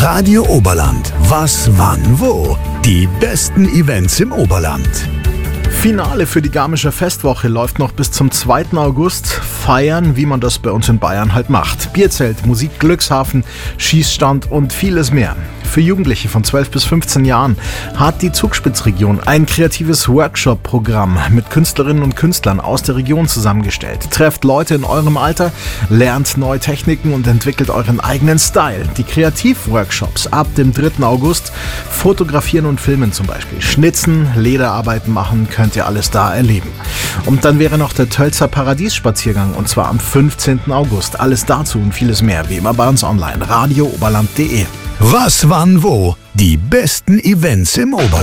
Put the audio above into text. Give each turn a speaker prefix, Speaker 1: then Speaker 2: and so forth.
Speaker 1: Radio Oberland. Was, wann, wo? Die besten Events im Oberland.
Speaker 2: Finale für die Garmischer Festwoche läuft noch bis zum 2. August. Feiern, wie man das bei uns in Bayern halt macht. Bierzelt, Musik, Glückshafen, Schießstand und vieles mehr. Für Jugendliche von 12 bis 15 Jahren hat die Zugspitzregion ein kreatives Workshop-Programm mit Künstlerinnen und Künstlern aus der Region zusammengestellt. Trefft Leute in eurem Alter, lernt neue Techniken und entwickelt euren eigenen Style. Die Kreativworkshops ab dem 3. August. Fotografieren und filmen zum Beispiel. Schnitzen, Lederarbeiten machen, könnt ihr alles da erleben. Und dann wäre noch der Tölzer Paradiesspaziergang und zwar am 15. August. Alles dazu und vieles mehr wie immer bei uns online. radiooberland.de.
Speaker 1: Was, wann, wo? Die besten Events im Oberland.